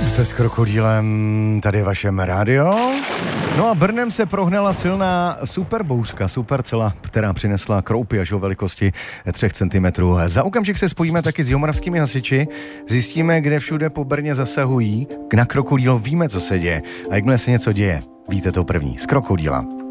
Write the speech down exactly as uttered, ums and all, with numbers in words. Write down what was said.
Jste s Krokodýlem, tady je vaše rádio. No a Brnem se prohnala silná superbouřka, supercela, která přinesla kroupy až o velikosti tři centimetry. Za okamžik se spojíme taky s jihomoravskými hasiči, zjistíme, kde všude po Brně zasahují. Na Krokodýlo víme, co se děje. A jakmile se něco děje, víte to první. Z Krokodýla.